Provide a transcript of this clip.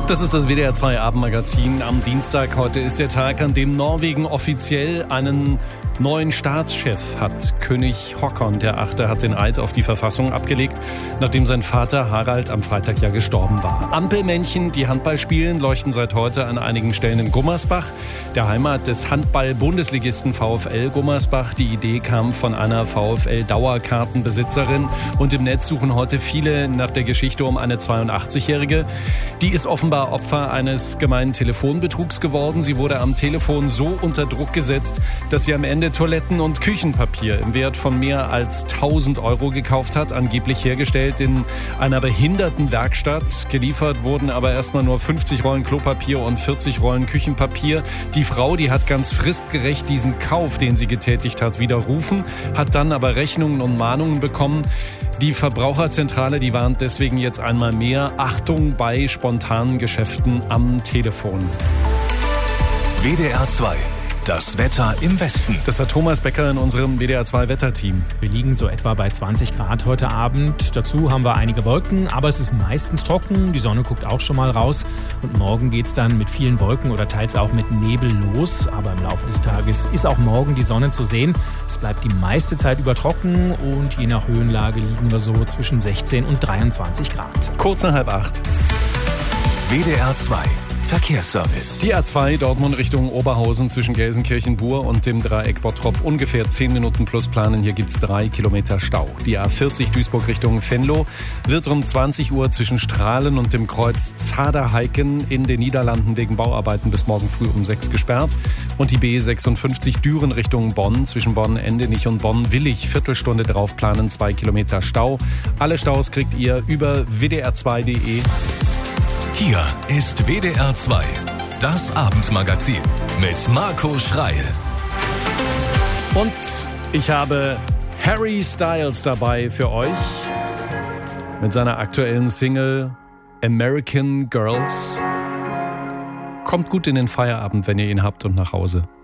Das ist das WDR 2 Abendmagazin am Dienstag. Heute ist der Tag, an dem Norwegen offiziell einen neuen Staatschef hat. König Håkon VIII. Hat den Eid auf die Verfassung abgelegt, nachdem sein Vater Harald am Freitag ja gestorben war. Ampelmännchen, die Handball spielen, leuchten seit heute an einigen Stellen in Gummersbach, der Heimat des Handball-Bundesligisten VfL Gummersbach. Die Idee kam von einer VfL-Dauerkartenbesitzerin und im Netz suchen heute viele nach der Geschichte um eine 82-Jährige. Die ist offenbar Opfer eines gemeinen Telefonbetrugs geworden. Sie wurde am Telefon so unter Druck gesetzt, dass sie am Ende Toiletten- und Küchenpapier im Wert von mehr als 1.000 Euro gekauft hat, angeblich hergestellt in einer Behindertenwerkstatt. Geliefert wurden aber erstmal nur 50 Rollen Klopapier und 40 Rollen Küchenpapier. Die Frau, die hat ganz fristgerecht diesen Kauf, den sie getätigt hat, widerrufen, hat dann aber Rechnungen und Mahnungen bekommen. Die Verbraucherzentrale, die warnt deswegen jetzt einmal mehr: Achtung bei spontanen Geschäften am Telefon. WDR 2. Das Wetter im Westen. Das hat Thomas Becker in unserem WDR 2 Wetterteam. Wir liegen so etwa bei 20 Grad heute Abend. Dazu haben wir einige Wolken, aber es ist meistens trocken. Die Sonne guckt auch schon mal raus. Und morgen geht es dann mit vielen Wolken oder teils auch mit Nebel los. Aber im Laufe des Tages ist auch morgen die Sonne zu sehen. Es bleibt die meiste Zeit über trocken und je nach Höhenlage liegen wir so zwischen 16 und 23 Grad. Kurz nach 7:30. WDR 2. Verkehrsservice. Die A2 Dortmund Richtung Oberhausen zwischen Gelsenkirchen-Bur und dem Dreieck Bottrop ungefähr 10 Minuten plus planen. Hier gibt es 3 Kilometer Stau. Die A40 Duisburg Richtung Venlo wird um 20 Uhr zwischen Strahlen und dem Kreuz Zaderheiken in den Niederlanden wegen Bauarbeiten bis morgen früh um 6 gesperrt. Und die B56 Düren Richtung Bonn zwischen Bonn-Endenich und Bonn-Willig Viertelstunde drauf planen, 2 Kilometer Stau. Alle Staus kriegt ihr über wdr2.de. Hier ist WDR 2, das Abendmagazin mit Marco Schreil. Und ich habe Harry Styles dabei für euch mit seiner aktuellen Single American Girls. Kommt gut in den Feierabend, wenn ihr ihn habt, und nach Hause.